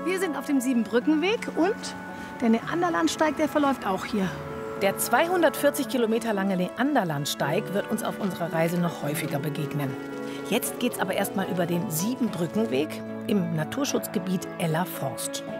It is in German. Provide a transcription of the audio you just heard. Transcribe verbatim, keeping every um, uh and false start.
Wir sind auf dem Siebenbrückenweg und der Neanderlandsteig, der verläuft auch hier. Der zweihundertvierzig Kilometer lange Neanderlandsteig wird uns auf unserer Reise noch häufiger begegnen. Jetzt geht's aber erstmal über den Siebenbrückenweg im Naturschutzgebiet Eller Forst.